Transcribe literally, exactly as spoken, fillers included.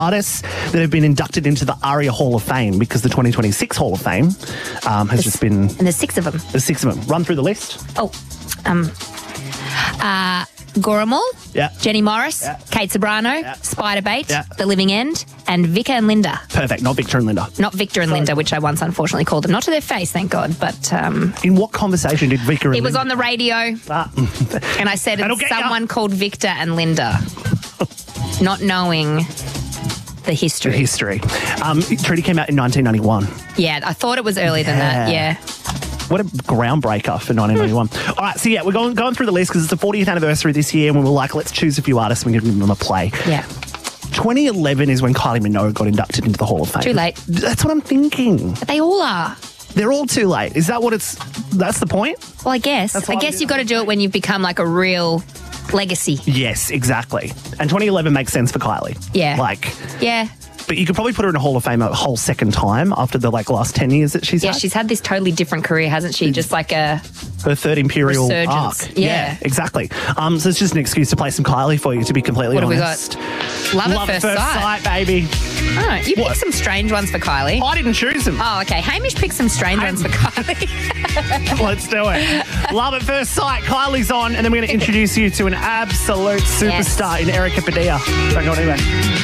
artists that have been inducted into the ARIA Hall of Fame, because the twenty twenty-six Hall of Fame um, has just been... And there's six of them. There's six of them. Run through the list. Oh, um, uh, Goramal, Yeah. Jenny Morris, Yeah. Kate Sobrano, Yeah. Spider Bait, Yeah. The Living End, and Vika and Linda. Perfect. Not Victor and Linda. Not Victor and Sorry. Linda, which I once unfortunately called them. Not to their face, thank God, but um, In what conversation did Victor and it was Linda... on the radio, Ah. and I said That'll it's get ya. someone called Victor and Linda, not knowing the history. The history. Um, Trudy came out in nineteen ninety-one. Yeah, I thought it was earlier than that, Yeah. yeah. What a groundbreaker for nineteen ninety-one. All right, so yeah, we're going going through the list because it's the fortieth anniversary this year, and we were like, let's choose a few artists and give them a play. Yeah. twenty eleven is when Kylie Minogue got inducted into the Hall of Fame. Too late. That's what I'm thinking. But they all are. They're all too late. Is that what it's... That's the point? Well, I guess. That's I why we guess do you've got to do it when you've become like a real legacy. Yes, exactly. And twenty eleven makes sense for Kylie. Yeah. Like... Yeah. But you could probably put her in a Hall of Fame a whole second time after the like last ten years that she's Yeah, had. she's had this totally different career, hasn't she? Just like a... Her third imperial Resurgence. arc. Yeah. exactly. Um, so it's just an excuse to play some Kylie for you, to be completely What have we honest. got? Love, Love at first, sight. baby. Oh, you What? picked some strange ones for Kylie. I didn't choose them. Oh, okay. Hamish picked some strange ones for Kylie. Let's do it. Love at first sight. Kylie's on, and then we're going to introduce you to an absolute superstar in Erica Padilla. Don't go anywhere.